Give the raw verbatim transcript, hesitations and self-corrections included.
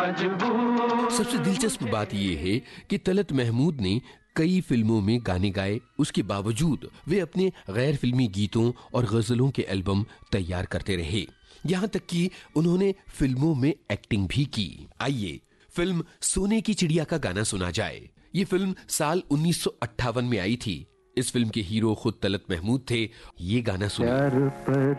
सबसे दिलचस्प बात यह है कि तलत महमूद ने कई फिल्मों में गाने गाए, उसके बावजूद वे अपने गैर फिल्मी गीतों और गजलों के एल्बम तैयार करते रहे, यहाँ तक कि उन्होंने फिल्मों में एक्टिंग भी की। आइए फिल्म सोने की चिड़िया का गाना सुना जाए। ये फिल्म साल उन्नीस सौ अट्ठावन में आई थी। इस फिल्म के हीरो खुद तलत महमूद थे। ये गाना सुनिए।